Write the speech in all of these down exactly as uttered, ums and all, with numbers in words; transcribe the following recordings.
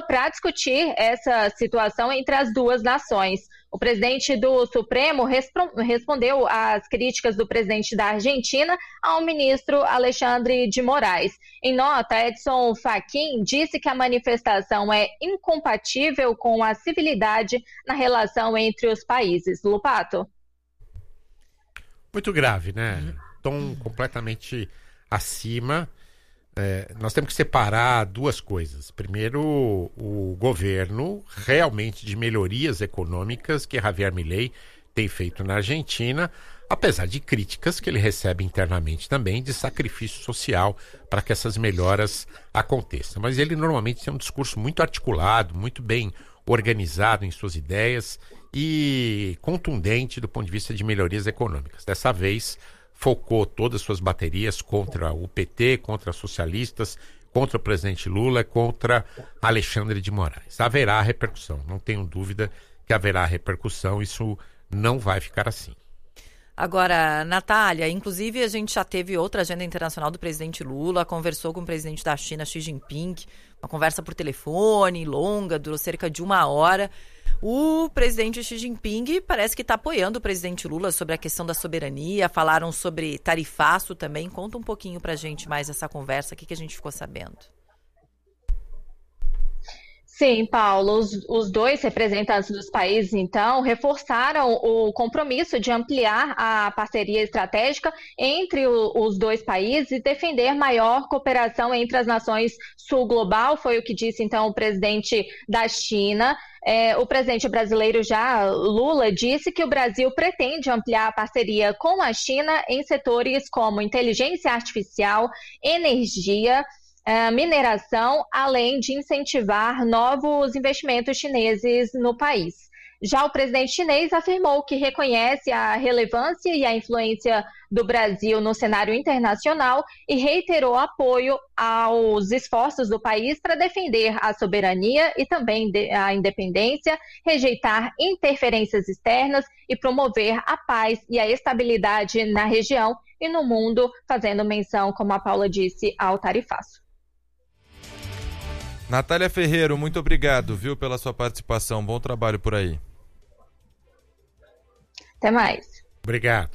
para discutir essa situação entre as duas nações. O presidente do Supremo respondeu às críticas do presidente da Argentina ao ministro Alexandre de Moraes. Em nota, Edson Fachin disse que a manifestação é incompatível com a civilidade na relação entre os países. Lupato. Muito grave, né? Tom completamente acima. É, nós temos que separar duas coisas. Primeiro, o governo realmente de melhorias econômicas que Javier Milei tem feito na Argentina, apesar de críticas que ele recebe internamente também de sacrifício social para que essas melhoras aconteçam. Mas ele normalmente tem um discurso muito articulado, muito bem organizado em suas ideias e contundente do ponto de vista de melhorias econômicas. Dessa vez, focou todas as suas baterias contra o P T, contra socialistas, contra o presidente Lula, contra Alexandre de Moraes. Haverá repercussão, não tenho dúvida que haverá repercussão, isso não vai ficar assim. Agora, Natália, inclusive a gente já teve outra agenda internacional do presidente Lula, conversou com o presidente da China, Xi Jinping, uma conversa por telefone, longa, durou cerca de uma hora. O presidente Xi Jinping parece que está apoiando o presidente Lula sobre a questão da soberania, falaram sobre tarifaço também. Conta um pouquinho para a gente mais essa conversa, o que, que a gente ficou sabendo. Sim, Paulo, os, os dois representantes dos países, então, reforçaram o compromisso de ampliar a parceria estratégica entre o, os dois países e defender maior cooperação entre as nações sul-global, foi o que disse, então, o presidente da China. É, o presidente brasileiro já, Lula, disse que o Brasil pretende ampliar a parceria com a China em setores como inteligência artificial, energia, Uh, mineração, além de incentivar novos investimentos chineses no país. Já o presidente chinês afirmou que reconhece a relevância e a influência do Brasil no cenário internacional e reiterou apoio aos esforços do país para defender a soberania e também a independência, rejeitar interferências externas e promover a paz e a estabilidade na região e no mundo, fazendo menção, como a Paula disse, ao tarifaço. Natália Ferreiro, muito obrigado, viu, pela sua participação. Bom trabalho por aí. Até mais. Obrigado.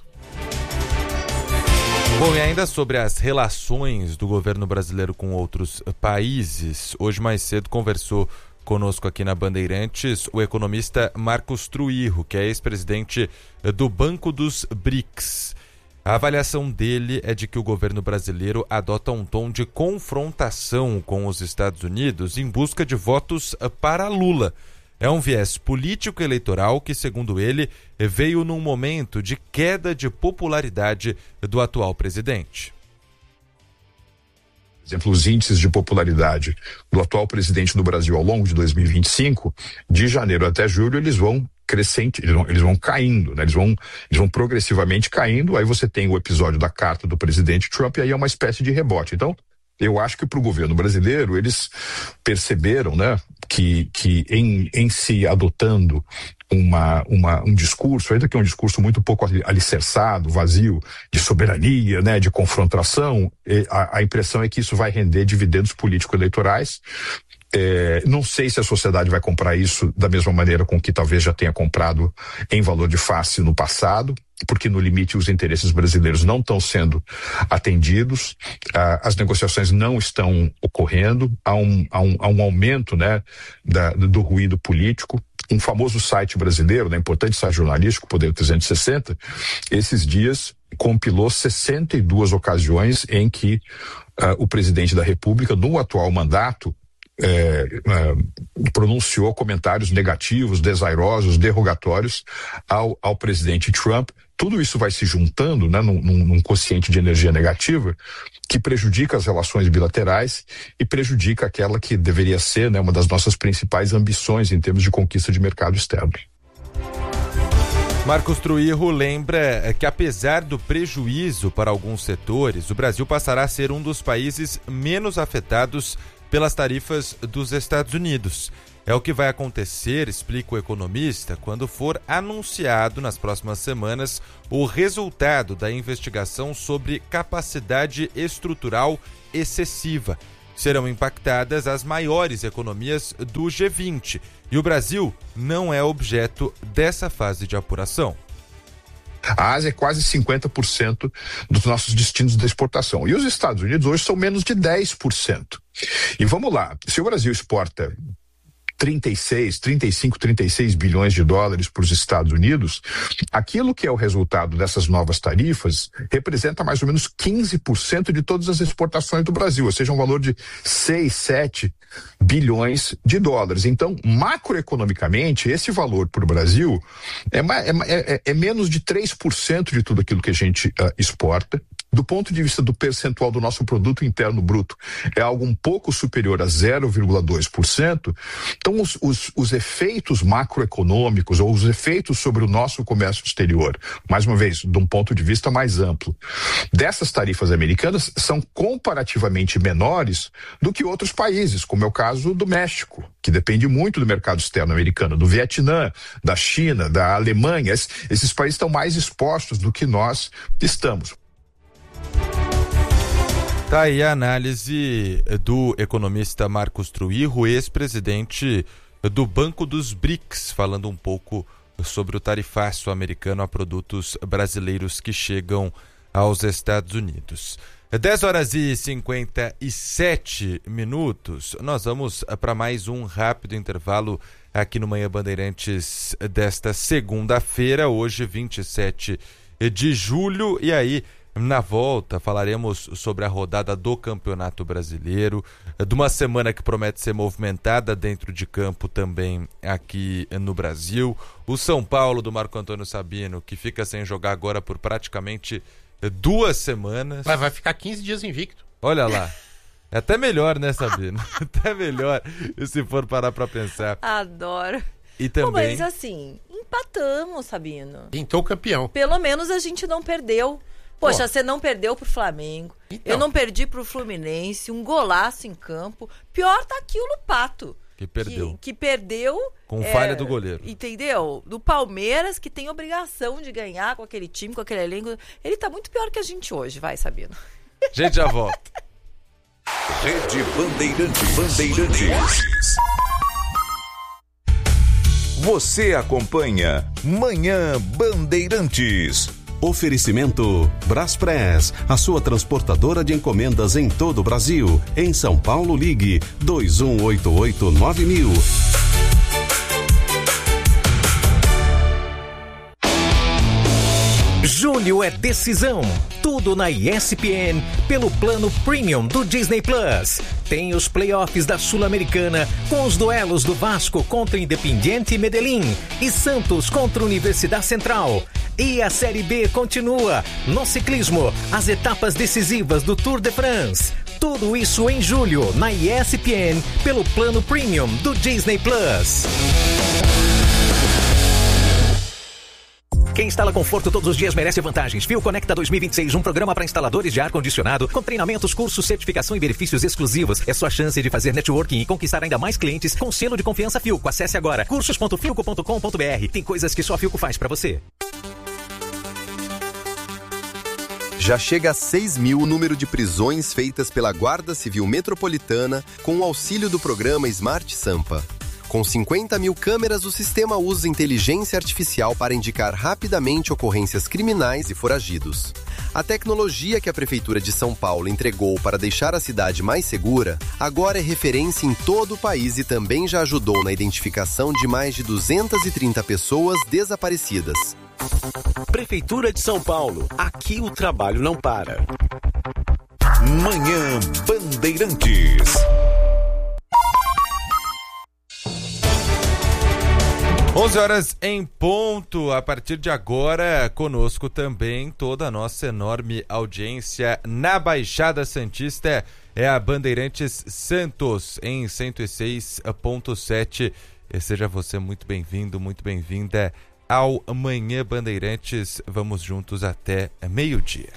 Bom, e ainda sobre as relações do governo brasileiro com outros países, hoje mais cedo conversou conosco aqui na Bandeirantes o economista Marcos Truirro, que é ex-presidente do Banco dos B R I C S. A avaliação dele é de que o governo brasileiro adota um tom de confrontação com os Estados Unidos em busca de votos para Lula. É um viés político-eleitoral que, segundo ele, veio num momento de queda de popularidade do atual presidente. Por exemplo, os índices de popularidade do atual presidente do Brasil ao longo de dois mil e vinte e cinco, de janeiro até julho, eles vão crescente, eles vão, eles vão caindo, né? Eles vão, eles vão progressivamente caindo. Aí você tem o episódio da carta do presidente Trump e aí é uma espécie de rebote. Então, eu acho que para o governo brasileiro, eles perceberam, né, que, que em, em se adotando uma, uma, um discurso, ainda que é um discurso muito pouco alicerçado, vazio, de soberania, né, de confrontação, a, a impressão é que isso vai render dividendos político-eleitorais. É, não sei se a sociedade vai comprar isso da mesma maneira com que talvez já tenha comprado em valor de face no passado, porque no limite os interesses brasileiros não estão sendo atendidos, ah, as negociações não estão ocorrendo, há um, há um, há um aumento, né, da, do ruído político. Um famoso site brasileiro, né, importante site jornalístico, Poder trezentos e sessenta, esses dias compilou sessenta e duas ocasiões em que ah, o presidente da República, no atual mandato, É, é, pronunciou comentários negativos, desairosos, derrogatórios ao, ao presidente Trump. Tudo isso vai se juntando, né, num, num quociente de energia negativa que prejudica as relações bilaterais e prejudica aquela que deveria ser, né, uma das nossas principais ambições em termos de conquista de mercado externo. Marcos Truirro lembra que, apesar do prejuízo para alguns setores, o Brasil passará a ser um dos países menos afetados pelas tarifas dos Estados Unidos. É o que vai acontecer, explica o economista, quando for anunciado nas próximas semanas o resultado da investigação sobre capacidade estrutural excessiva. serão impactadas as maiores economias do G vinte. E o Brasil não é objeto dessa fase de apuração. A Ásia é quase cinquenta por cento dos nossos destinos de exportação. E os Estados Unidos hoje são menos de dez por cento. E vamos lá, se o Brasil exporta trinta e seis, trinta e cinco, trinta e seis bilhões de dólares para os Estados Unidos, aquilo que é o resultado dessas novas tarifas representa mais ou menos quinze por cento de todas as exportações do Brasil, ou seja, um valor de seis, sete bilhões de dólares. Então, macroeconomicamente, esse valor para o Brasil é, é, é, é menos de três por cento de tudo aquilo que a gente uh, exporta. Do ponto de vista do percentual do nosso produto interno bruto, é algo um pouco superior a zero vírgula dois por cento. Então, os, os, os efeitos macroeconômicos ou os efeitos sobre o nosso comércio exterior, mais uma vez, de um ponto de vista mais amplo, dessas tarifas americanas são comparativamente menores do que outros países, como é o caso do México, que depende muito do mercado externo americano, do Vietnã, da China, da Alemanha. Esses países estão mais expostos do que nós estamos. Tá aí a análise do economista Marcos Truirro, ex-presidente do Banco dos B R I C S, falando um pouco sobre o tarifaço americano a produtos brasileiros que chegam aos Estados Unidos. dez horas e cinquenta e sete minutos, nós vamos para mais um rápido intervalo aqui no Manhã Bandeirantes desta segunda-feira, hoje vinte e sete de julho, e aí na volta falaremos sobre a rodada do Campeonato Brasileiro, de uma semana que promete ser movimentada dentro de campo também aqui no Brasil. O São Paulo do Marco Antônio Sabino, que fica sem jogar agora por praticamente duas semanas. Vai, vai ficar quinze dias invicto. Olha lá. É até melhor, né, Sabino? Até melhor, se for parar pra pensar. Adoro. E também... Pô, mas assim, empatamos, Sabino. Pintou campeão. Pelo menos a gente não perdeu. Poxa, você não perdeu pro Flamengo, então. Eu não perdi pro Fluminense, um golaço em campo. Pior tá aqui o Lupato. Que perdeu. Que, que perdeu... Com é, falha do goleiro. Entendeu? Do Palmeiras, que tem obrigação de ganhar com aquele time, com aquele elenco. Ele tá muito pior que a gente hoje, vai, Sabino. A gente já volta. Rede Bandeirantes. Bandeirantes. Você acompanha Manhã Bandeirantes. Oferecimento Braspress, a sua transportadora de encomendas em todo o Brasil. Em São Paulo, ligue dois um oito oito nove mil. Julho é decisão. Tudo na E S P N pelo plano Premium do Disney Plus. Tem os playoffs da Sul-Americana com os duelos do Vasco contra Independiente Medellín e Santos contra Universidade Central. E a Série B continua. No ciclismo, as etapas decisivas do Tour de France. Tudo isso em julho na E S P N pelo plano Premium do Disney Plus. Quem instala conforto todos os dias merece vantagens. Fio Conecta dois mil e vinte e seis, um programa para instaladores de ar-condicionado com treinamentos, cursos, certificação e benefícios exclusivos. É sua chance de fazer networking e conquistar ainda mais clientes com selo de confiança Filco. Acesse agora cursos ponto filco ponto com ponto br. Tem coisas que só a Filco faz para você. Já chega a seis mil o número de prisões feitas pela Guarda Civil Metropolitana com o auxílio do programa Smart Sampa. Com cinquenta mil câmeras, o sistema usa inteligência artificial para indicar rapidamente ocorrências criminais e foragidos. A tecnologia que a Prefeitura de São Paulo entregou para deixar a cidade mais segura, agora é referência em todo o país e também já ajudou na identificação de mais de duzentas e trinta pessoas desaparecidas. Prefeitura de São Paulo. Aqui o trabalho não para. Manhã Bandeirantes. onze horas em ponto. A partir de agora, conosco também toda a nossa enorme audiência na Baixada Santista. É a Bandeirantes Santos em cento e seis ponto sete. E seja você muito bem-vindo, muito bem-vinda ao Manhã Bandeirantes. Vamos juntos até meio-dia.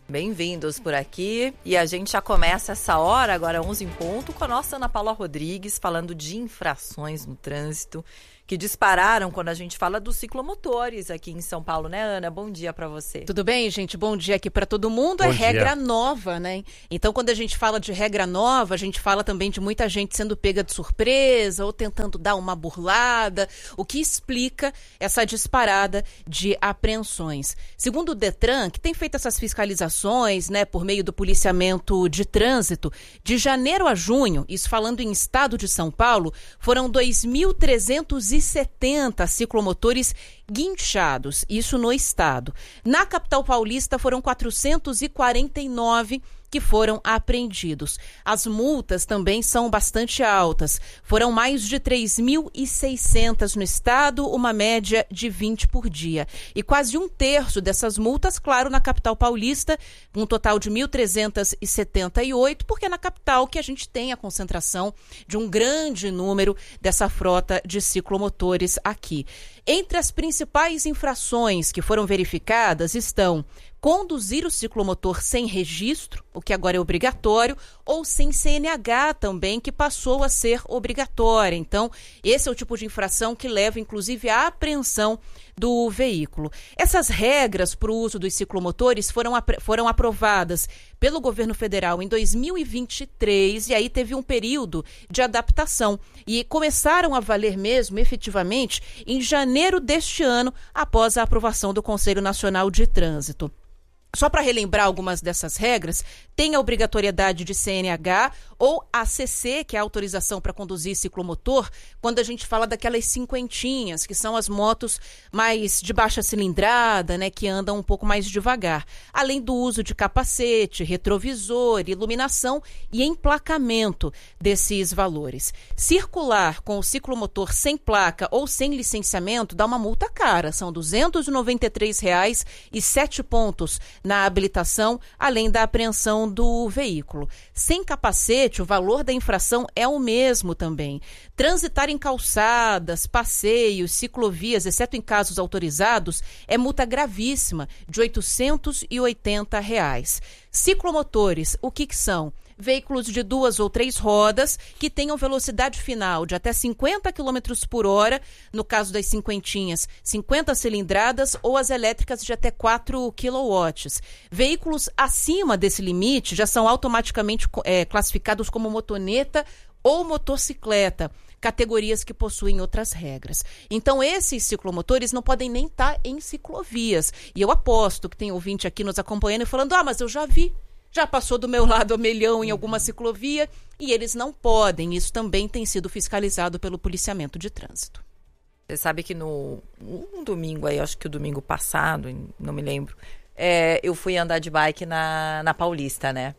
Bem-vindos por aqui. E a gente já começa essa hora, agora onze em ponto, com a nossa Ana Paula Rodrigues, falando de infrações no trânsito que dispararam quando a gente fala dos ciclomotores aqui em São Paulo, né, Ana? Bom dia para você. Tudo bem, gente? Bom dia aqui para todo mundo. Bom é dia. Regra nova, né? Então, quando a gente fala de regra nova, a gente fala também de muita gente sendo pega de surpresa ou tentando dar uma burlada, o que explica essa disparada de apreensões. Segundo o Detran, que tem feito essas fiscalizações, né, por meio do policiamento de trânsito, de janeiro a junho, isso falando em estado de São Paulo, foram dois mil trezentos e setenta ciclomotores guinchados, isso no estado. Na capital paulista foram quatrocentos e quarenta e nove que foram apreendidos. As multas também são bastante altas. Foram mais de três mil e seiscentas no estado, uma média de vinte por dia. E quase um terço dessas multas, claro, na capital paulista, um total de mil trezentos e setenta e oito, porque é na capital que a gente tem a concentração de um grande número dessa frota de ciclomotores aqui. Entre as principais infrações que foram verificadas estão conduzir o ciclomotor sem registro, o que agora é obrigatório, ou sem C N H também, que passou a ser obrigatória. Então, esse é o tipo de infração que leva, inclusive, à apreensão do veículo. Essas regras para o uso dos ciclomotores foram, foram aprovadas pelo governo federal em dois mil e vinte e três, e aí teve um período de adaptação. E começaram a valer mesmo, efetivamente, em janeiro deste ano, após a aprovação do Conselho Nacional de Trânsito. Só para relembrar algumas dessas regras, tem a obrigatoriedade de C N H ou A C C, que é a autorização para conduzir ciclomotor, quando a gente fala daquelas cinquentinhas, que são as motos mais de baixa cilindrada, né, que andam um pouco mais devagar. Além do uso de capacete, retrovisor, iluminação e emplacamento desses valores. Circular com o ciclomotor sem placa ou sem licenciamento dá uma multa cara, são duzentos e noventa e três reais e sete pontos na habilitação, além da apreensão do veículo. Sem capacete, o valor da infração é o mesmo também. Transitar em calçadas, passeios, ciclovias, exceto em casos autorizados, é multa gravíssima, de oitocentos e oitenta reais. Ciclomotores, o que que são? Veículos de duas ou três rodas que tenham velocidade final de até cinquenta quilômetros por hora, no caso das cinquentinhas, cinquenta cilindradas ou as elétricas de até quatro quilowatts. Veículos acima desse limite já são automaticamente é, classificados como motoneta ou motocicleta, categorias que possuem outras regras. Então, esses ciclomotores não podem nem estar em ciclovias. E eu aposto que tem ouvinte aqui nos acompanhando e falando, ah, mas eu já vi. Já passou do meu lado a milhão em alguma ciclovia e eles não podem. Isso também tem sido fiscalizado pelo policiamento de trânsito. Você sabe que no um domingo aí, acho que o domingo passado, não me lembro, é, eu fui andar de bike na, na Paulista, né?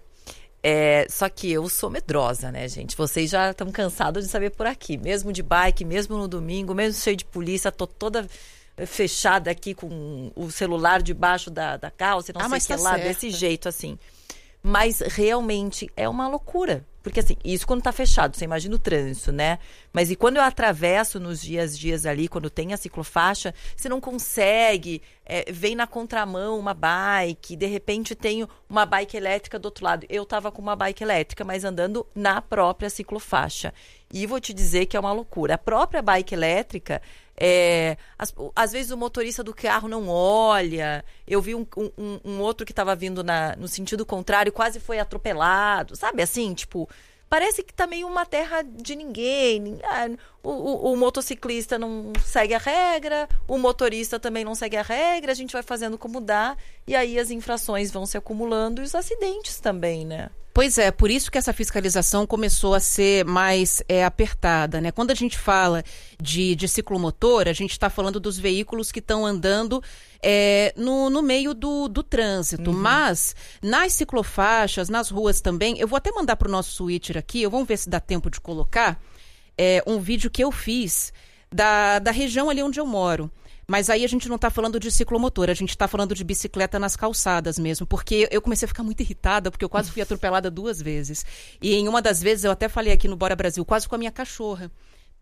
É, só que eu sou medrosa, né, gente? Vocês já estão cansados de saber por aqui. Mesmo de bike, mesmo no domingo, mesmo cheio de polícia, tô toda fechada aqui com o celular debaixo da, da calça, não ah, sei o que tá lá, certo. desse jeito assim. Mas realmente é uma loucura. Porque assim, isso quando tá fechado, você imagina o trânsito, né? Mas e quando eu atravesso nos dias dias ali, quando tem a ciclofaixa, você não consegue, é, vem na contramão uma bike, de repente tem uma bike elétrica do outro lado. Eu tava com uma bike elétrica, mas andando na própria ciclofaixa. E vou te dizer que é uma loucura. A própria bike elétrica, é, as, às vezes o motorista do carro não olha. Eu vi um, um, um outro que estava vindo na, no sentido contrário, quase foi atropelado, sabe assim, tipo, parece que tá meio uma terra de ninguém. Ah, o, o, o motociclista não segue a regra, o motorista também não segue a regra, a gente vai fazendo como dá, e aí as infrações vão se acumulando e os acidentes também, né? Pois é, por isso que essa fiscalização começou a ser mais é, apertada, né? Quando a gente fala de, de ciclomotor, a gente está falando dos veículos que estão andando é, no, no meio do, do trânsito. Uhum. Mas nas ciclofaixas, nas ruas também, eu vou até mandar para o nosso Twitter aqui, vamos ver se dá tempo de colocar, é, um vídeo que eu fiz da, da região ali onde eu moro. Mas aí a gente não está falando de ciclomotor, a gente está falando de bicicleta nas calçadas mesmo, porque eu comecei a ficar muito irritada, porque eu quase fui atropelada duas vezes. E em uma das vezes, eu até falei aqui no Bora Brasil, quase com a minha cachorra.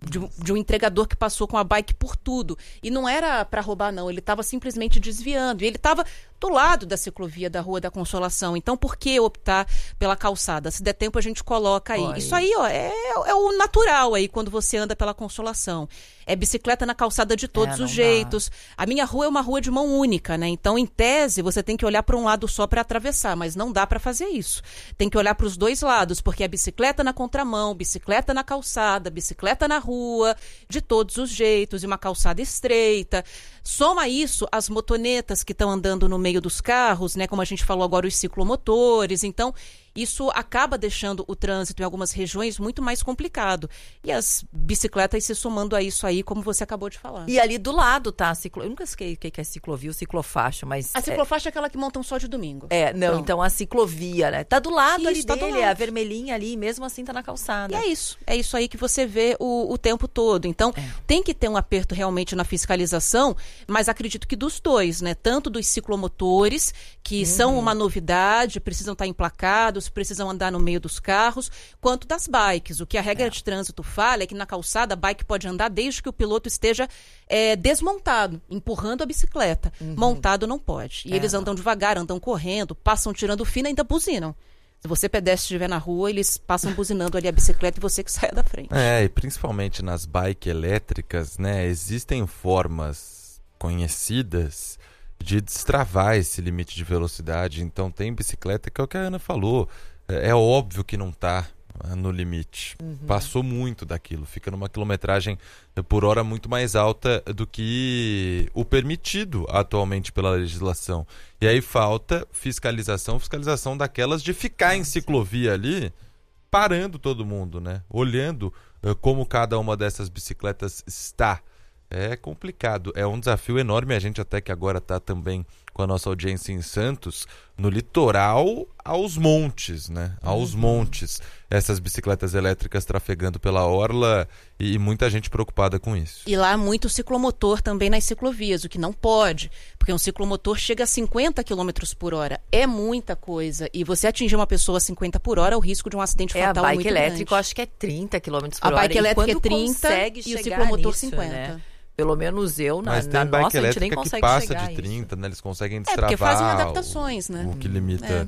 De um, de um entregador que passou com a bike por tudo. E não era para roubar, não. Ele estava simplesmente desviando. E ele estava do lado da ciclovia da Rua da Consolação. Então, por que optar pela calçada? Se der tempo, a gente coloca aí. Oi. Isso aí, ó, é, é o natural aí, quando você anda pela Consolação. É bicicleta na calçada de todos é, os jeitos. Dá. A minha rua é uma rua de mão única, né? Então, em tese, você tem que olhar para um lado só para atravessar, mas não dá para fazer isso. Tem que olhar para os dois lados, porque é bicicleta na contramão, bicicleta na calçada, bicicleta na rua, de todos os jeitos, e uma calçada estreita. Soma isso as motonetas que estão andando no meio dos carros, né? Como a gente falou agora, os ciclomotores. Então, isso acaba deixando o trânsito em algumas regiões muito mais complicado. E as bicicletas se somando a isso aí, como você acabou de falar. E ali do lado, tá? A ciclo... Eu nunca sei o que é ciclovia ou ciclofaixa, mas... A ciclofaixa é, é aquela que montam só de domingo. É, não, então, então a ciclovia, né? Tá do lado isso, ali tá dele, do lado. A vermelhinha ali, mesmo assim tá na calçada. E é isso. É isso aí que você vê o, o tempo todo. Então, é. tem que ter um aperto realmente na fiscalização, mas acredito que dos dois, né? Tanto dos ciclomotores, que uhum. são uma novidade, precisam estar emplacados, precisam andar no meio dos carros, quanto das bikes. O que a regra é. de trânsito fala é que na calçada a bike pode andar desde que o piloto esteja é, desmontado, empurrando a bicicleta. Uhum. Montado não pode. E é. eles andam devagar, andam correndo, passam tirando fino e ainda buzinam. Se você pedestre estiver na rua, eles passam buzinando ali a bicicleta e você que saia da frente. É, e principalmente nas bikes elétricas, né, existem formas conhecidas de destravar esse limite de velocidade. Então tem bicicleta que é o que a Ana falou. É óbvio que não está no limite. Uhum. Passou muito daquilo. Fica numa quilometragem por hora muito mais alta do que o permitido atualmente pela legislação. E aí falta fiscalização, fiscalização daquelas de ficar em ciclovia ali, parando todo mundo, né? Olhando uh, como cada uma dessas bicicletas está. É complicado, é um desafio enorme. A gente até que agora está também com a nossa audiência em Santos, no litoral aos montes, né? Aos uhum. montes. Essas bicicletas elétricas trafegando pela orla e muita gente preocupada com isso. E lá muito ciclomotor também nas ciclovias, o que não pode, porque um ciclomotor chega a cinquenta quilômetros por hora. É muita coisa. E você atingir uma pessoa a cinquenta por hora, o risco de um acidente é, fatal é muito grande. A bike elétrica eu acho que é trinta quilômetros por a hora. A bike elétrica é trinta e o ciclomotor nisso, cinquenta. Né? Pelo menos eu, na, Mas tem na bike nossa, a gente nem elétrica consegue que passa chegar de trinta, né? Eles conseguem É, destravar porque fazem adaptações, o, né? o que limita É.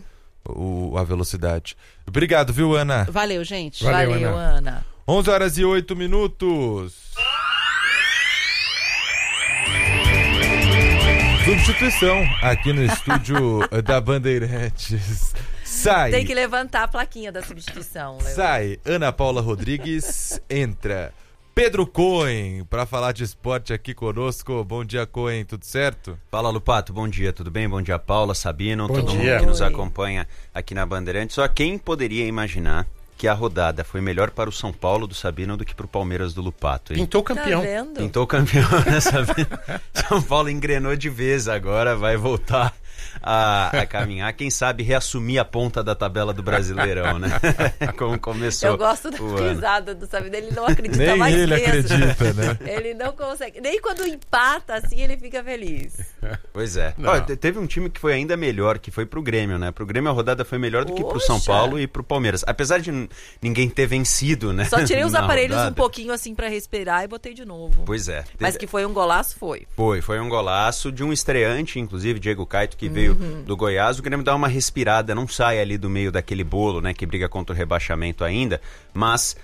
o, a velocidade. Obrigado, viu, Ana? Valeu, gente. Valeu, Valeu Ana. Ana. onze horas e oito minutos. Substituição aqui no estúdio da Bandeirantes. Sai. Tem que levantar a plaquinha da substituição. Levanta. Sai. Ana Paula Rodrigues entra. Pedro Cohen, para falar de esporte aqui conosco. Bom dia, Cohen, tudo certo? Fala, Lupato, bom dia, tudo bem? Bom dia, Paula, Sabino, bom todo dia. mundo que nos acompanha aqui na Bandeirantes. Só quem poderia imaginar que a rodada foi melhor para o São Paulo do Sabino do que para o Palmeiras do Lupato. Hein? Pintou campeão. Tá vendo? Pintou campeão, né, Sabino? São Paulo engrenou de vez agora, vai voltar a, a caminhar. Quem sabe reassumir a ponta da tabela do Brasileirão, né? Como começou. Eu gosto da risada do Sabino, ele não acredita nem mais ele mesmo. acredita, né? Ele não consegue. Nem quando empata assim, ele fica feliz. Pois é. Ó, teve um time que foi ainda melhor, que foi pro Grêmio, né? Pro Grêmio a rodada foi melhor do que pro São Paulo e pro Palmeiras. Apesar de n- ninguém ter vencido, né? Só tirei os aparelhos rodada. um pouquinho assim pra respirar e botei de novo. Pois é. Mas que foi um golaço, foi. Foi, foi um golaço de um estreante, inclusive, Diego Caetano, que veio Uhum. do Goiás. O Grêmio dá uma respirada, não sai ali do meio daquele bolo, né? Que briga contra o rebaixamento ainda, mas...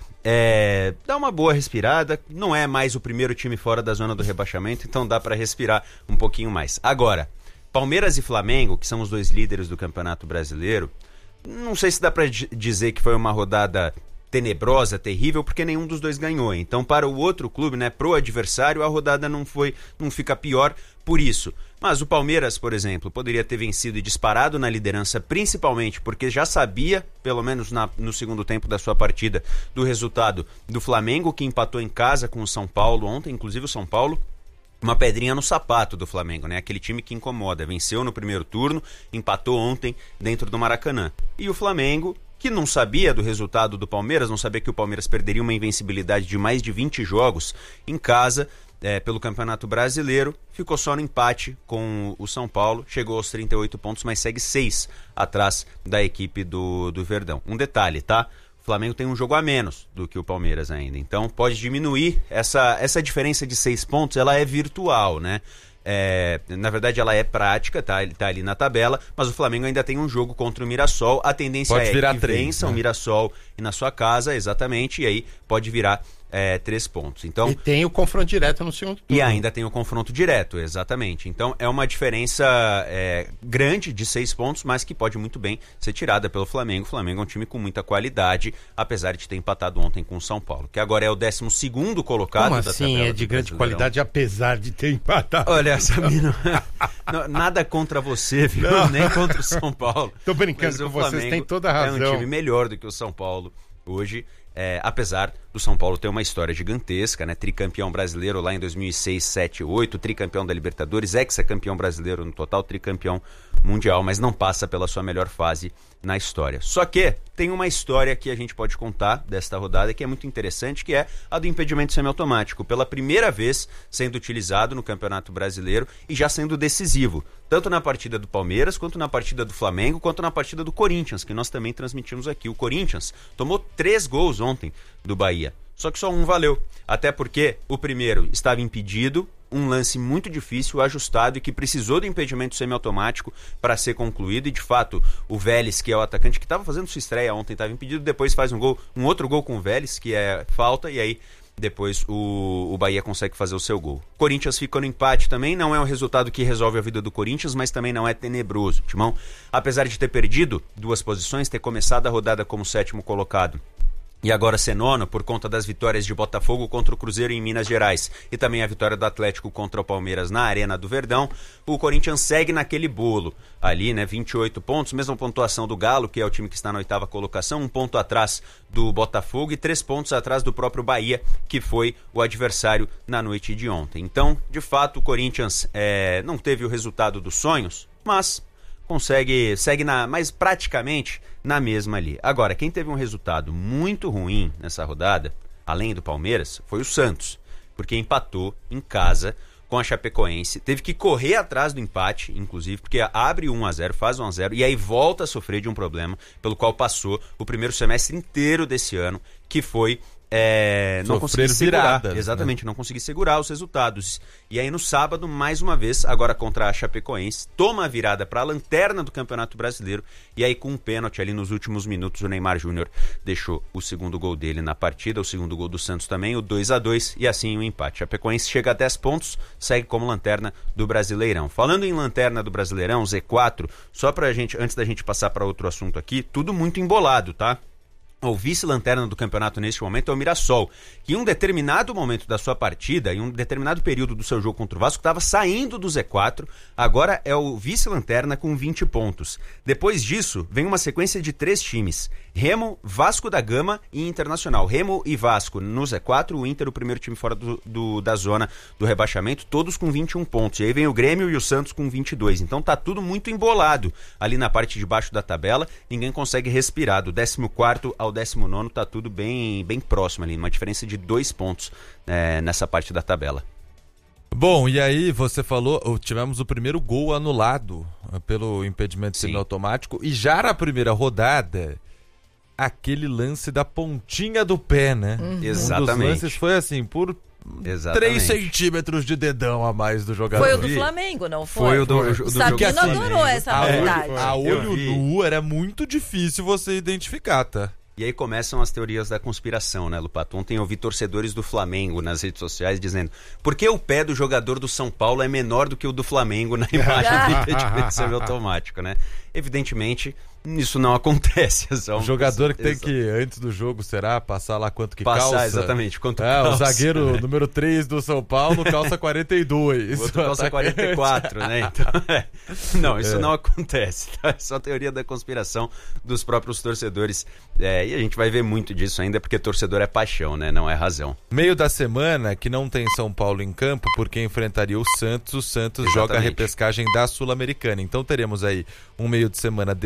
É, dá uma boa respirada, não é mais o primeiro time fora da zona do rebaixamento, então dá para respirar um pouquinho mais. Agora, Palmeiras e Flamengo, que são os dois líderes do Campeonato Brasileiro, não sei se dá para d- dizer que foi uma rodada tenebrosa, terrível, porque nenhum dos dois ganhou. Então, para o outro clube, né, pro adversário, a rodada não foi, não fica pior por isso. Mas o Palmeiras, por exemplo, poderia ter vencido e disparado na liderança, principalmente porque já sabia, pelo menos na, no segundo tempo da sua partida, do resultado do Flamengo, que empatou em casa com o São Paulo ontem, inclusive o São Paulo, uma pedrinha no sapato do Flamengo, né? Aquele time que incomoda, venceu no primeiro turno, empatou ontem dentro do Maracanã. E o Flamengo, que não sabia do resultado do Palmeiras, não sabia que o Palmeiras perderia uma invencibilidade de mais de vinte jogos em casa, É, pelo Campeonato Brasileiro, ficou só no empate com o São Paulo, chegou aos trinta e oito pontos, mas segue seis atrás da equipe do, do Verdão. Um detalhe, tá? O Flamengo tem um jogo a menos do que o Palmeiras ainda. Então pode diminuir. Essa, essa diferença de seis pontos, ela é virtual, né? É, na verdade ela é prática, tá, tá ali na tabela, mas o Flamengo ainda tem um jogo contra o Mirassol. A tendência pode é virar que três, vença né? o Mirassol e na sua casa, exatamente, e aí pode virar é, três pontos. Então, e tem o confronto direto no segundo turno. E ainda tem o confronto direto, exatamente. Então é uma diferença é, grande de seis pontos, mas que pode muito bem ser tirada pelo Flamengo. O Flamengo é um time com muita qualidade, apesar de ter empatado ontem com o São Paulo, que agora é o décimo segundo colocado Como da assim tabela é de do grande Brasileirão. qualidade, apesar de ter empatado? Olha, Sabino, não, nada contra você, viu? Não. Nem contra o São Paulo. Tô brincando Mas com o vocês, Flamengo tem toda a razão. É um time melhor do que o São Paulo hoje. É, apesar do São Paulo ter uma história gigantesca, né? Tricampeão brasileiro lá em dois mil e seis, sete, oito, tricampeão da Libertadores, ex-campeão brasileiro no total, tricampeão mundial, mas não passa pela sua melhor fase na história. Só que tem uma história que a gente pode contar desta rodada que é muito interessante, que é a do impedimento semiautomático, pela primeira vez sendo utilizado no Campeonato Brasileiro e já sendo decisivo, tanto na partida do Palmeiras, quanto na partida do Flamengo, quanto na partida do Corinthians, que nós também transmitimos aqui. O Corinthians tomou três gols ontem do Bahia, só que só um valeu, até porque o primeiro estava impedido, um lance muito difícil, ajustado e que precisou do impedimento semiautomático para ser concluído, e de fato o Vélez, que é o atacante que estava fazendo sua estreia ontem, estava impedido, depois faz um gol, um outro gol com o Vélez, que é falta, e aí depois o, o Bahia consegue fazer o seu gol. Corinthians ficou no empate também, não é um resultado que resolve a vida do Corinthians, mas também não é tenebroso. Timão, apesar de ter perdido duas posições, ter começado a rodada como sétimo colocado e agora ser nono por conta das vitórias de Botafogo contra o Cruzeiro em Minas Gerais e também a vitória do Atlético contra o Palmeiras na Arena do Verdão, o Corinthians segue naquele bolo ali, né, vinte e oito pontos, mesma pontuação do Galo, que é o time que está na oitava colocação, um ponto atrás do Botafogo e três pontos atrás do próprio Bahia, que foi o adversário na noite de ontem. Então, de fato, o Corinthians é, não teve o resultado dos sonhos, mas consegue, segue na, mas praticamente na mesma ali. Agora, quem teve um resultado muito ruim nessa rodada, além do Palmeiras, foi o Santos, porque empatou em casa com a Chapecoense, teve que correr atrás do empate, inclusive, porque abre um a zero, faz um a zero, e aí volta a sofrer de um problema pelo qual passou o primeiro semestre inteiro desse ano, que foi É, não consegui segurar, viradas, exatamente, né? Não consegui segurar os resultados. E aí no sábado, mais uma vez, agora contra a Chapecoense, toma a virada para a lanterna do Campeonato Brasileiro, e aí com um pênalti ali nos últimos minutos, o Neymar Júnior deixou o segundo gol dele na partida, o segundo gol do Santos também, o dois a dois, e assim o empate. A Chapecoense chega a dez pontos, segue como lanterna do Brasileirão. Falando em lanterna do Brasileirão, Z quatro, só pra gente, antes da gente passar para outro assunto aqui, tudo muito embolado, tá? O vice-lanterna do campeonato neste momento é o Mirassol, que em um determinado momento da sua partida, em um determinado período do seu jogo contra o Vasco, estava saindo do Z quatro, agora é o vice-lanterna com vinte pontos. Depois disso, vem uma sequência de três times, Remo, Vasco da Gama e Internacional. Remo e Vasco no Z quatro, o Inter o primeiro time fora do, do, da zona do rebaixamento, todos com vinte e um pontos. E aí vem o Grêmio e o Santos com vinte e dois. Então tá tudo muito embolado ali na parte de baixo da tabela, ninguém consegue respirar. Do décimo quarto ao décimo nono tá tudo bem, bem próximo ali, uma diferença de dois pontos é, nessa parte da tabela. Bom, e aí você falou, tivemos o primeiro gol anulado pelo impedimento semiautomático, e já na primeira rodada, aquele lance da pontinha do pé, né? Uhum. Exatamente. Um dos lances foi assim, por três centímetros de dedão a mais do jogador. Foi o do Flamengo, não foi? Foi o do, o do Sabino adorou essa a verdade. Olho, a olho nu era muito difícil você identificar, tá? E aí começam as teorias da conspiração, né, Lupato? Ontem eu vi torcedores do Flamengo nas redes sociais dizendo: por que o pé do jogador do São Paulo é menor do que o do Flamengo na imagem do impedimento semiautomático, né? Evidentemente, isso não acontece. É o jogador que tem que, antes do jogo, será, passar lá quanto que Passar, calça? exatamente, quanto é, calça. O zagueiro né? número três do São Paulo calça quarenta e dois. O outro calça quarenta e quatro, né? Então, é. Não, isso é. não acontece. Tá? É só teoria da conspiração dos próprios torcedores. É, e a gente vai ver muito disso ainda, porque torcedor é paixão, né? Não é razão. Meio da semana que não tem São Paulo em campo, porque enfrentaria o Santos. O Santos Exatamente. joga a repescagem da Sul-Americana. Então teremos aí um meio de semana de Sul-Americana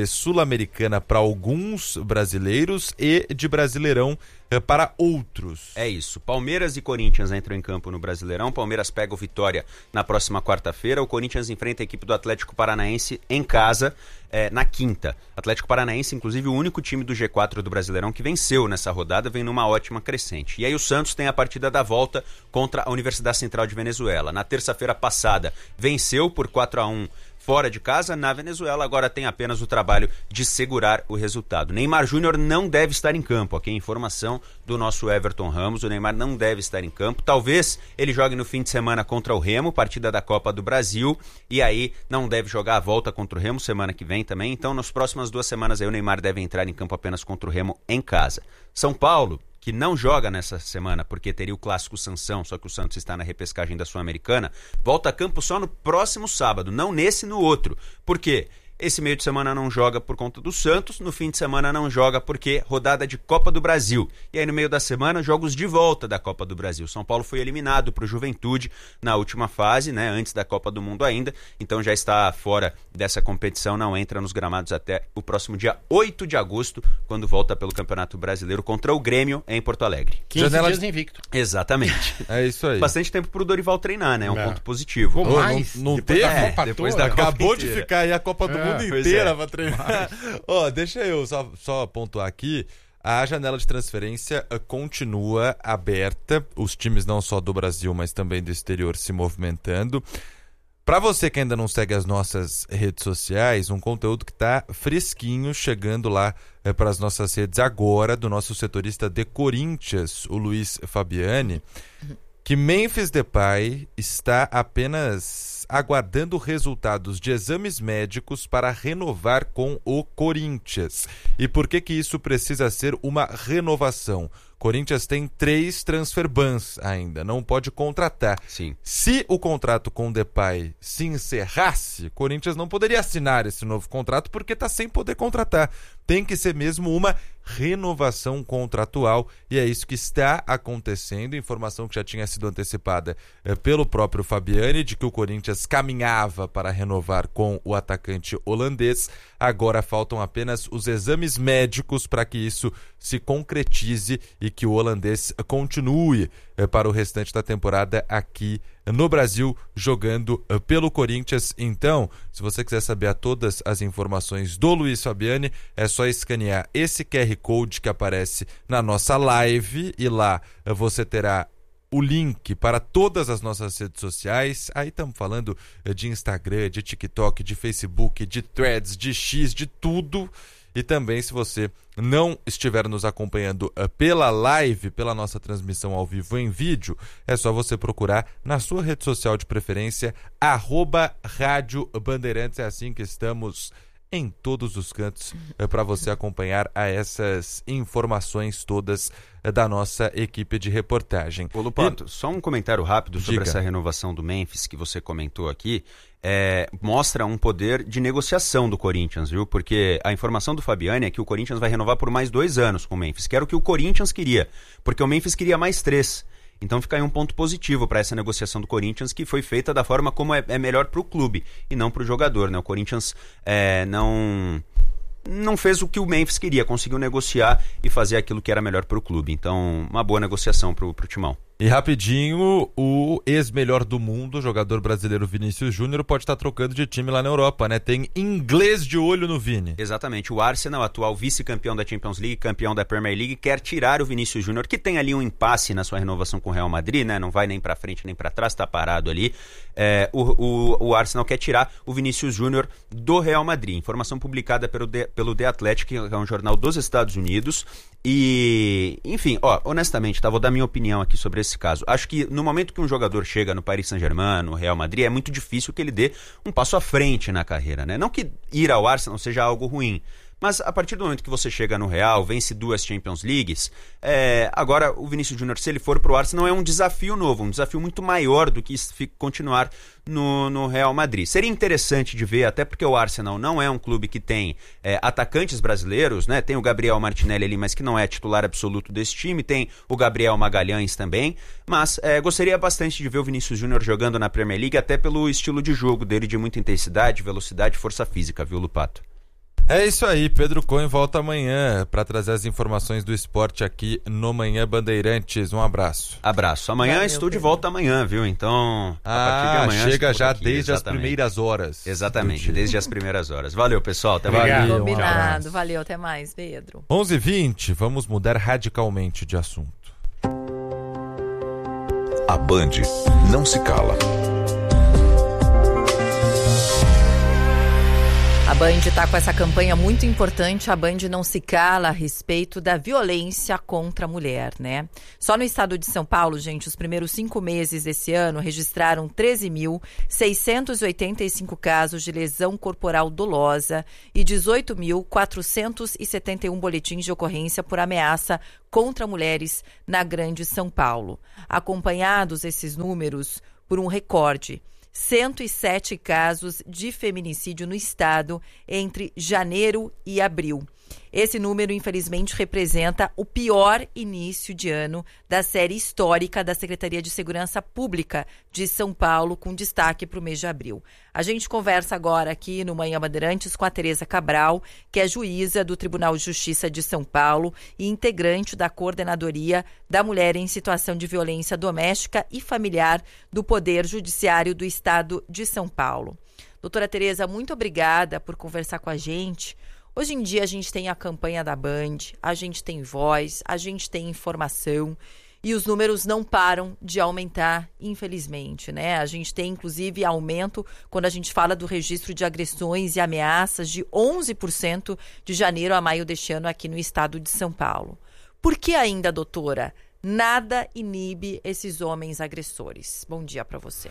Sul-Americana para alguns brasileiros e de Brasileirão para outros. É isso. Palmeiras e Corinthians entram em campo no Brasileirão. Palmeiras pega o Vitória na próxima quarta-feira. O Corinthians enfrenta a equipe do Atlético Paranaense em casa é, na quinta. Atlético Paranaense, inclusive, o único time do G quatro do Brasileirão que venceu nessa rodada, vem numa ótima crescente. E aí o Santos tem a partida da volta contra a Universidade Central de Venezuela. Na terça-feira passada, venceu por quatro a um fora de casa, na Venezuela, agora tem apenas o trabalho de segurar o resultado. Neymar Júnior não deve estar em campo, ok? Informação do nosso Everton Ramos, o Neymar não deve estar em campo. Talvez ele jogue no fim de semana contra o Remo, partida da Copa do Brasil, e aí não deve jogar a volta contra o Remo semana que vem também. Então, nas próximas duas semanas aí o Neymar deve entrar em campo apenas contra o Remo em casa. São Paulo, que não joga nessa semana porque teria o clássico Sansão, só que o Santos está na repescagem da Sul-Americana, volta a campo só no próximo sábado, não nesse, no outro. Por quê? Esse meio de semana não joga por conta do Santos, no fim de semana não joga porque rodada de Copa do Brasil. E aí no meio da semana, jogos de volta da Copa do Brasil. São Paulo foi eliminado para o Juventude na última fase, né, antes da Copa do Mundo ainda, então já está fora dessa competição, não entra nos gramados até o próximo dia oito de agosto, quando volta pelo Campeonato Brasileiro contra o Grêmio em Porto Alegre. quinze Janela... dias invicto. Exatamente. É isso aí. Bastante tempo para o Dorival treinar, né? É um é. ponto positivo. Pô, mais, não não depois teve? Da Copa é, depois toda, da Copa Acabou inteira. de ficar aí a Copa do É. Mundo Pois inteira é. para treinar. Ó, deixa eu só, só pontuar aqui. A janela de transferência uh, continua aberta. Os times não só do Brasil, mas também do exterior se movimentando. Para você que ainda não segue as nossas redes sociais, um conteúdo que está fresquinho, chegando lá uh, para as nossas redes agora, do nosso setorista de Corinthians, o Luiz Fabiani, que Memphis Depay está apenas aguardando resultados de exames médicos para renovar com o Corinthians. E por que que isso precisa ser uma renovação? Corinthians tem três transfer bans ainda, não pode contratar. Sim. Se o contrato com o Depay se encerrasse, Corinthians não poderia assinar esse novo contrato porque está sem poder contratar. Tem que ser mesmo uma renovação contratual e é isso que está acontecendo. Informação que já tinha sido antecipada eh, pelo próprio Fabiani, de que o Corinthians caminhava para renovar com o atacante holandês. Agora faltam apenas os exames médicos para que isso se concretize e que o holandês continue eh, para o restante da temporada aqui no Brasil, jogando uh, pelo Corinthians. Então, se você quiser saber a todas as informações do Luiz Fabiani, é só escanear esse Q R Code que aparece na nossa live e lá uh, você terá o link para todas as nossas redes sociais. Aí estamos falando uh, de Instagram, de TikTok, de Facebook, de Threads, de X, de tudo. E também, se você não estiver nos acompanhando uh, pela live, pela nossa transmissão ao vivo em vídeo, é só você procurar na sua rede social de preferência, arroba Rádio Bandeirantes. É assim que estamos em todos os cantos uh, para você acompanhar a essas informações todas uh, da nossa equipe de reportagem. Ô Lupato, e... só um comentário rápido sobre Diga. essa renovação do Memphis que você comentou aqui. É, mostra um poder de negociação do Corinthians, viu? Porque a informação do Fabiani é que o Corinthians vai renovar por mais dois anos com o Memphis, que era o que o Corinthians queria, porque o Memphis queria mais três. Então fica aí um ponto positivo para essa negociação do Corinthians, que foi feita da forma como é, é melhor para o clube e não para o jogador, né? O Corinthians é, não... não fez o que o Memphis queria, conseguiu negociar e fazer aquilo que era melhor para o clube. Então, uma boa negociação para o Timão. E rapidinho, o ex-melhor do mundo, jogador brasileiro Vinícius Júnior, pode estar trocando de time lá na Europa, né? Tem inglês de olho no Vini. Exatamente. O Arsenal, atual vice-campeão da Champions League, campeão da Premier League, quer tirar o Vinícius Júnior, que tem ali um impasse na sua renovação com o Real Madrid, né? Não vai nem para frente nem para trás, está parado ali. É, o, o, o Arsenal quer tirar o Vinícius Júnior do Real Madrid. Informação publicada pelo The, pelo The Athletic, que é um jornal dos Estados Unidos. E, enfim, ó, honestamente, tá, vou dar minha opinião aqui sobre esse caso. Acho que no momento que um jogador chega no Paris Saint-Germain, no Real Madrid, é muito difícil que ele dê um passo à frente na carreira, né? Não que ir ao Arsenal seja algo ruim, mas a partir do momento que você chega no Real, vence duas Champions Leagues, é, agora o Vinícius Júnior, se ele for pro Arsenal, é um desafio novo, um desafio muito maior do que continuar no, no Real Madrid. Seria interessante de ver, até porque o Arsenal não é um clube que tem é, atacantes brasileiros, né? Tem o Gabriel Martinelli ali, mas que não é titular absoluto desse time, tem o Gabriel Magalhães também, mas é, gostaria bastante de ver o Vinícius Júnior jogando na Premier League, até pelo estilo de jogo dele, de muita intensidade, velocidade e força física, viu, Lupato? É isso aí, Pedro Cohen volta amanhã para trazer as informações do esporte aqui no Manhã Bandeirantes. Um abraço. Abraço. Amanhã Valeu, estúdio Pedro. volta amanhã, viu? Então, ah, a partir de amanhã... chega já aqui, desde exatamente. as primeiras horas. Exatamente, desde as primeiras horas. Valeu, pessoal. Até Obrigado. mais. Um Combinado. Valeu, até mais, Pedro. onze e vinte, vamos mudar radicalmente de assunto. A Band não se cala. A Band está com essa campanha muito importante, a Band não se cala a respeito da violência contra a mulher, né? Só no estado de São Paulo, gente, os primeiros cinco meses desse ano registraram treze mil seiscentos e oitenta e cinco casos de lesão corporal dolosa e dezoito mil quatrocentos e setenta e um boletins de ocorrência por ameaça contra mulheres na Grande São Paulo. Acompanhados esses números por um recorde, cento e sete casos de feminicídio no estado entre janeiro e abril. Esse número, infelizmente, representa o pior início de ano da série histórica da Secretaria de Segurança Pública de São Paulo, com destaque para o mês de abril. A gente conversa agora aqui no Manhã Bandeirantes com a Tereza Cabral, que é juíza do Tribunal de Justiça de São Paulo e integrante da Coordenadoria da Mulher em Situação de Violência Doméstica e Familiar do Poder Judiciário do Estado de São Paulo. Doutora Tereza, muito obrigada por conversar com a gente. Hoje em dia a gente tem a campanha da Band, a gente tem voz, a gente tem informação e os números não param de aumentar, infelizmente, né? A gente tem, inclusive, aumento quando a gente fala do registro de agressões e ameaças de onze por cento de janeiro a maio deste ano aqui no estado de São Paulo. Por que ainda, doutora, nada inibe esses homens agressores? Bom dia para você.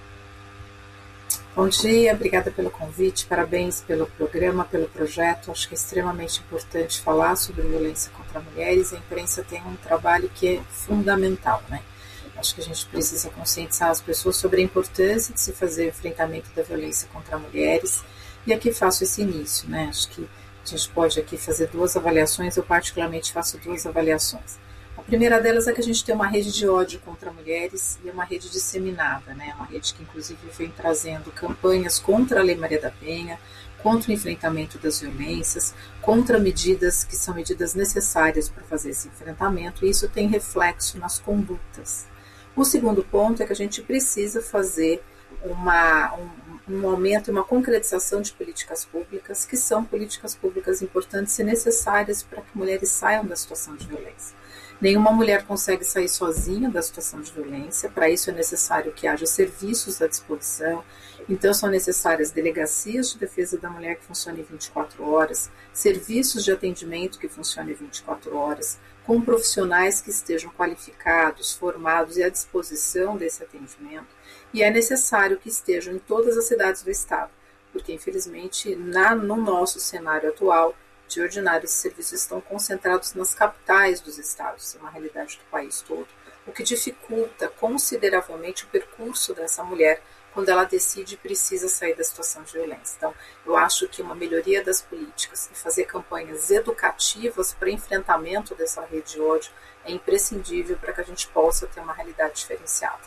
Bom dia, obrigada pelo convite, parabéns pelo programa, pelo projeto. Acho que é extremamente importante falar sobre violência contra mulheres. A imprensa tem um trabalho que é fundamental, né? Acho que a gente precisa conscientizar as pessoas sobre a importância de se fazer o enfrentamento da violência contra mulheres. E aqui faço esse início, né? Acho que a gente pode aqui fazer duas avaliações, eu particularmente faço duas avaliações. A primeira delas é que a gente tem uma rede de ódio contra mulheres e uma rede disseminada, né? Uma rede que inclusive vem trazendo campanhas contra a Lei Maria da Penha, contra o enfrentamento das violências, contra medidas que são medidas necessárias para fazer esse enfrentamento, e isso tem reflexo nas condutas. O segundo ponto é que a gente precisa fazer uma, um, um aumento e uma concretização de políticas públicas, que são políticas públicas importantes e necessárias para que mulheres saiam da situação de violência. Nenhuma mulher consegue sair sozinha da situação de violência, para isso é necessário que haja serviços à disposição, então são necessárias delegacias de defesa da mulher que funcionem vinte e quatro horas, serviços de atendimento que funcionem vinte e quatro horas, com profissionais que estejam qualificados, formados e à disposição desse atendimento, e é necessário que estejam em todas as cidades do estado, porque infelizmente na, no nosso cenário atual, de ordinário, esses serviços estão concentrados nas capitais dos estados, é uma realidade do país todo, o que dificulta consideravelmente o percurso dessa mulher quando ela decide e precisa sair da situação de violência. Então, eu acho que uma melhoria das políticas e fazer campanhas educativas para enfrentamento dessa rede de ódio é imprescindível para que a gente possa ter uma realidade diferenciada.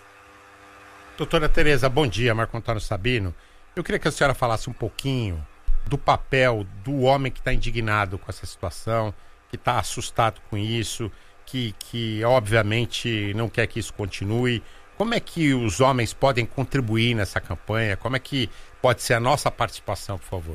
Doutora Tereza, bom dia, Marco Antônio Sabino. Eu queria que a senhora falasse um pouquinho do papel do homem que está indignado com essa situação, que está assustado com isso, que, que obviamente não quer que isso continue. Como é que os homens podem contribuir nessa campanha? Como é que pode ser a nossa participação, por favor?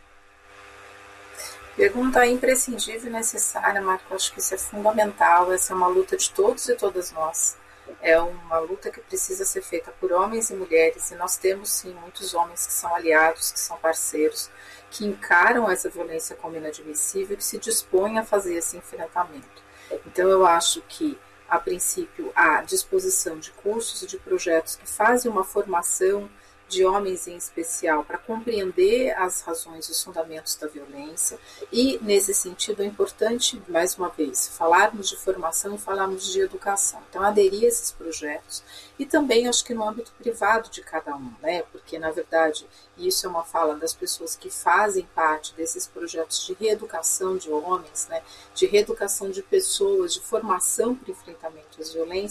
Pergunta imprescindível e necessária, Marco. Acho que isso é fundamental. Essa é uma luta de todos e todas nós. É uma luta que precisa ser feita por homens e mulheres, e nós temos sim muitos homens que são aliados, que são parceiros, que encaram essa violência como inadmissível e que se dispõem a fazer esse enfrentamento. Então eu acho que, a princípio, há disposição de cursos e de projetos que fazem uma formação de homens em especial para compreender as razões e os fundamentos da violência, e nesse sentido é importante, mais uma vez, falarmos de formação e falarmos de educação. Então aderir a esses projetos, e também acho que no âmbito privado de cada um, né? Porque na verdade isso é uma fala das pessoas que fazem parte desses projetos de reeducação de homens, né? De reeducação de pessoas, de formação para enfrentamento às violências,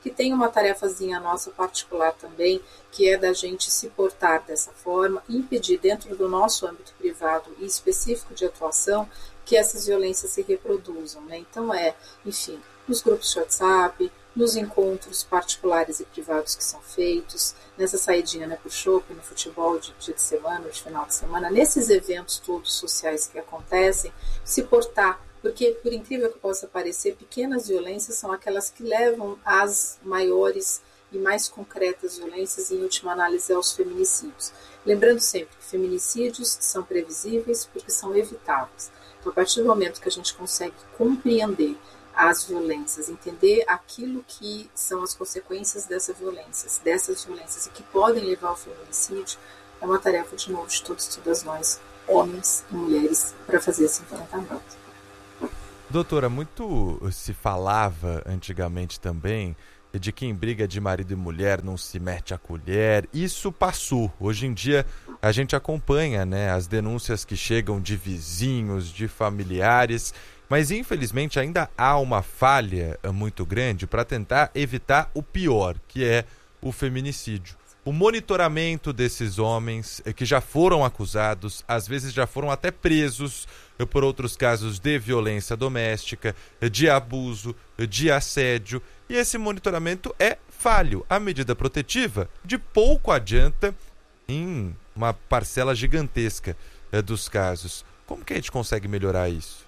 que tem uma tarefazinha nossa particular também, que é da gente se portar dessa forma e impedir dentro do nosso âmbito privado e específico de atuação que essas violências se reproduzam, né? Então é, enfim, nos grupos de WhatsApp, nos encontros particulares e privados que são feitos, nessa saidinha, né, pro shopping, no futebol de dia de semana, de final de semana, nesses eventos todos sociais que acontecem, se portar, porque, por incrível que possa parecer, pequenas violências são aquelas que levam às maiores e mais concretas violências, e, em última análise, aos feminicídios. Lembrando sempre que feminicídios são previsíveis porque são evitáveis. Então, a partir do momento que a gente consegue compreender as violências, entender aquilo que são as consequências dessas violências, dessas violências e que podem levar ao feminicídio, é uma tarefa, de novo, de todos e todas nós, homens e mulheres, para fazer esse enfrentamento. Doutora, muito se falava antigamente também de que em briga de marido e mulher não se mete a colher. Isso passou. Hoje em dia a gente acompanha, né, as denúncias que chegam de vizinhos, de familiares, mas infelizmente ainda há uma falha muito grande para tentar evitar o pior, que é o feminicídio. O monitoramento desses homens que já foram acusados, às vezes já foram até presos por outros casos de violência doméstica, de abuso, de assédio, e esse monitoramento é falho. A medida protetiva de pouco adianta em uma parcela gigantesca dos casos. Como que a gente consegue melhorar isso?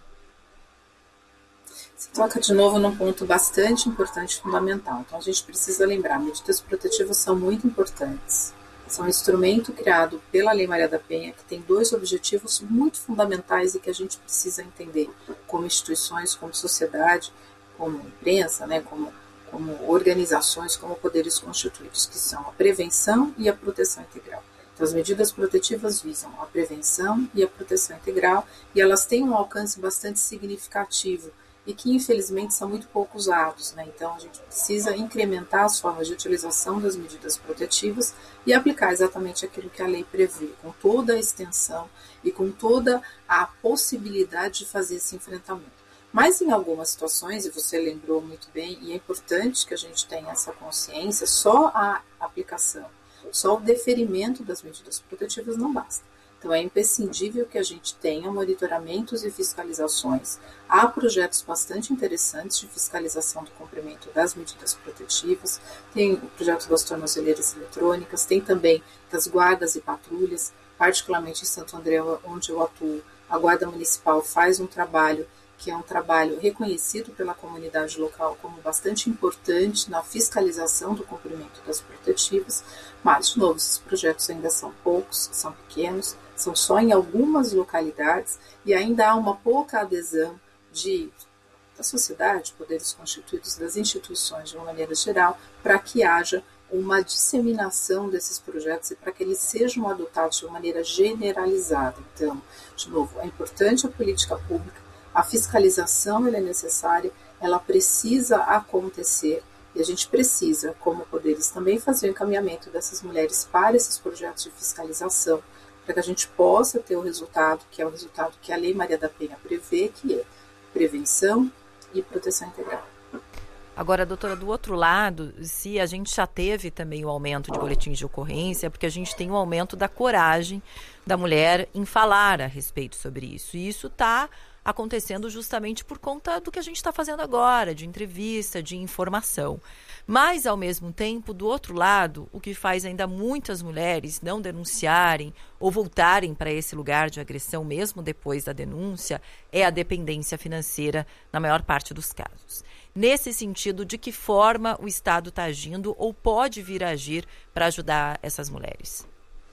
Se toca de novo num ponto bastante importante e fundamental. Então a gente precisa lembrar, medidas protetivas são muito importantes. São um instrumento criado pela Lei Maria da Penha que tem dois objetivos muito fundamentais e que a gente precisa entender como instituições, como sociedade, como imprensa, né, como, como organizações, como poderes constituídos, que são a prevenção e a proteção integral. Então, as medidas protetivas visam a prevenção e a proteção integral e elas têm um alcance bastante significativo e que, infelizmente, são muito pouco usados, né? Então, a gente precisa incrementar as formas de utilização das medidas protetivas e aplicar exatamente aquilo que a lei prevê, com toda a extensão e com toda a possibilidade de fazer esse enfrentamento. Mas, em algumas situações, e você lembrou muito bem, e é importante que a gente tenha essa consciência, só a aplicação, só o deferimento das medidas protetivas não basta. Então, é imprescindível que a gente tenha monitoramentos e fiscalizações. Há projetos bastante interessantes de fiscalização do cumprimento das medidas protetivas. Tem o projeto das tornozeleiras eletrônicas, tem também das guardas e patrulhas, particularmente em Santo André, onde eu atuo. A Guarda Municipal faz um trabalho que é um trabalho reconhecido pela comunidade local como bastante importante na fiscalização do cumprimento das protetivas, mas, de novo, esses projetos ainda são poucos, são pequenos, são só em algumas localidades e ainda há uma pouca adesão de, da sociedade, poderes constituídos, das instituições de uma maneira geral, para que haja uma disseminação desses projetos e para que eles sejam adotados de uma maneira generalizada. Então, de novo, é importante a política pública, a fiscalização ela é necessária, ela precisa acontecer e a gente precisa, como poderes, também fazer o encaminhamento dessas mulheres para esses projetos de fiscalização, para que a gente possa ter o resultado, que é o resultado que a Lei Maria da Penha prevê, que é prevenção e proteção integral. Agora, doutora, do outro lado, se a gente já teve também o aumento de boletins de ocorrência, porque a gente tem um aumento da coragem da mulher em falar a respeito sobre isso. E isso está acontecendo justamente por conta do que a gente está fazendo agora, de entrevista, de informação. Mas, ao mesmo tempo, do outro lado, o que faz ainda muitas mulheres não denunciarem ou voltarem para esse lugar de agressão mesmo depois da denúncia é a dependência financeira na maior parte dos casos. Nesse sentido, de que forma o Estado está agindo ou pode vir a agir para ajudar essas mulheres?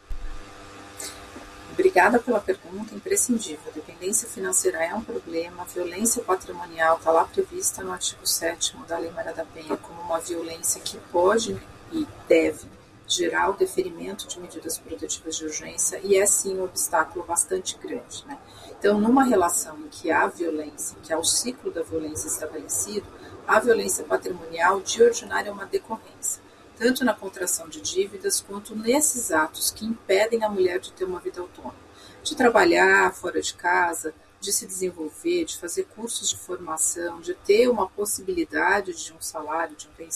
Obrigada pela pergunta, imprescindível. A dependência financeira é um problema, a violência patrimonial está lá prevista no artigo sétimo da Lei Maria da Penha como uma violência que pode e deve gerar o deferimento de medidas protetivas de urgência e é sim um obstáculo bastante grande, né? Então, numa relação em que há violência, que há o ciclo da violência estabelecido, a violência patrimonial de ordinário é uma decorrência, tanto na contração de dívidas, quanto nesses atos que impedem a mulher de ter uma vida autônoma, de trabalhar fora de casa, de se desenvolver, de fazer cursos de formação, de ter uma possibilidade de um salário, de um vencimento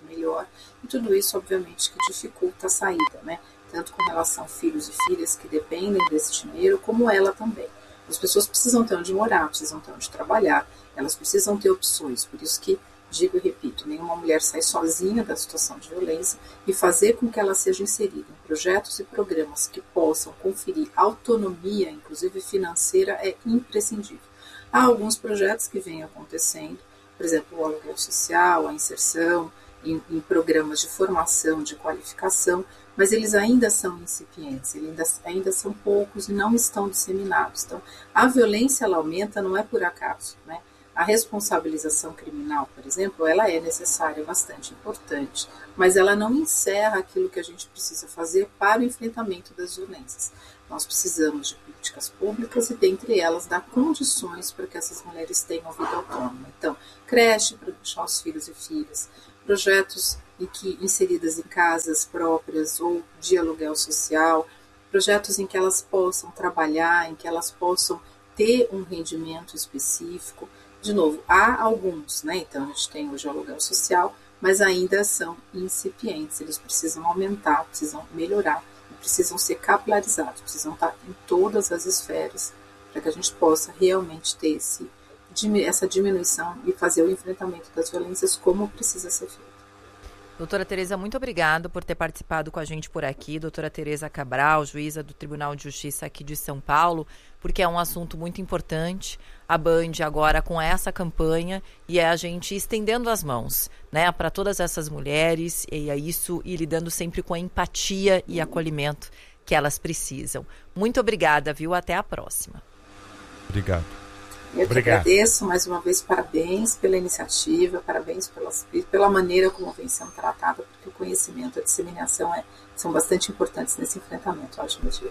melhor, e tudo isso, obviamente, que dificulta a saída, né? Tanto com relação a filhos e filhas que dependem desse dinheiro, como ela também. As pessoas precisam ter onde morar, precisam ter onde trabalhar, elas precisam ter opções, por isso que digo e repito, nenhuma mulher sai sozinha da situação de violência, e fazer com que ela seja inserida em projetos e programas que possam conferir autonomia, inclusive financeira, é imprescindível. Há alguns projetos que vêm acontecendo, por exemplo, o aluguel social, a inserção em, em programas de formação, de qualificação, mas eles ainda são incipientes, eles ainda, ainda são poucos e não estão disseminados. Então, a violência ela aumenta não é por acaso, né? A responsabilização criminal, por exemplo, ela é necessária, bastante importante, mas ela não encerra aquilo que a gente precisa fazer para o enfrentamento das violências. Nós precisamos de políticas públicas e, dentre elas, dar condições para que essas mulheres tenham vida autônoma. Então, creche para deixar os filhos e filhas, projetos em que, inseridas em casas próprias ou de aluguel social, projetos em que elas possam trabalhar, em que elas possam ter um rendimento específico. De novo, há alguns, né? Então a gente tem hoje o aluguel social, mas ainda são incipientes, eles precisam aumentar, precisam melhorar, precisam ser capilarizados, precisam estar em todas as esferas para que a gente possa realmente ter esse, essa diminuição e fazer o enfrentamento das violências como precisa ser feito. Doutora Tereza, muito obrigada por ter participado com a gente por aqui. Doutora Tereza Cabral, juíza do Tribunal de Justiça aqui de São Paulo, porque é um assunto muito importante. A Band agora com essa campanha e é a gente estendendo as mãos, né, para todas essas mulheres, e é isso, e lidando sempre com a empatia e acolhimento que elas precisam. Muito obrigada, viu? Até a próxima. Obrigado. Eu que agradeço, mais uma vez, parabéns pela iniciativa, parabéns pelas, pela maneira como vem sendo tratada, porque o conhecimento, a disseminação é, são bastante importantes nesse enfrentamento. Ótimo dia.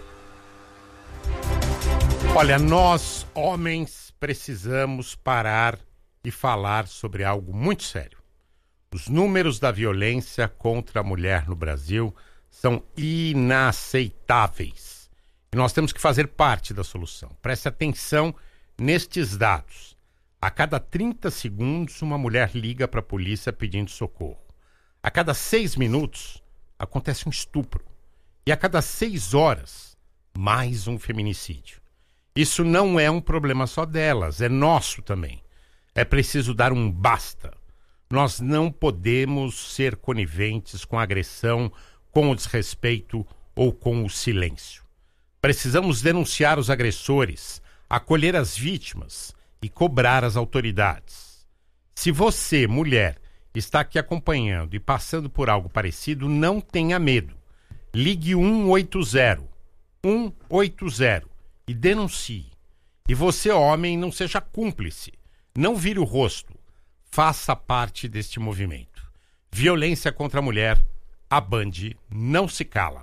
Olha, nós, homens, precisamos parar e falar sobre algo muito sério. Os números da violência contra a mulher no Brasil são inaceitáveis. E nós temos que fazer parte da solução. Preste atenção nestes dados. A cada trinta segundos, uma mulher liga para a polícia pedindo socorro. A cada seis minutos, acontece um estupro. E a cada seis horas, mais um feminicídio. Isso não é um problema só delas, é nosso também. É preciso dar um basta. Nós não podemos ser coniventes com a agressão, com o desrespeito ou com o silêncio. Precisamos denunciar os agressores, acolher as vítimas e cobrar as autoridades. Se você, mulher, está aqui acompanhando e passando por algo parecido, não tenha medo. Ligue um oito zero, um oito zero e denuncie. E você, homem, não seja cúmplice. Não vire o rosto. Faça parte deste movimento. Violência contra a mulher, a Band não se cala.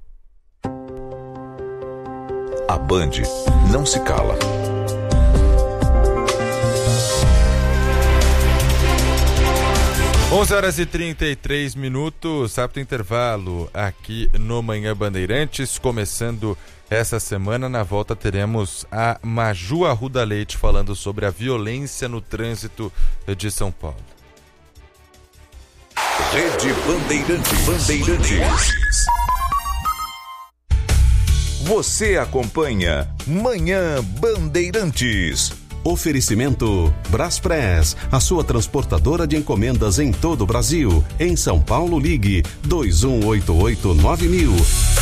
A Band não se cala. onze horas e trinta e três minutos, rápido intervalo aqui no Manhã Bandeirantes, começando essa semana. Na volta teremos a Maju Arruda Leite falando sobre a violência no trânsito de São Paulo. Rede Bandeirantes. Bandeirantes. Você acompanha Manhã Bandeirantes. Oferecimento Braspress, a sua transportadora de encomendas em todo o Brasil. Em São Paulo, ligue dois um oito oito nove mil.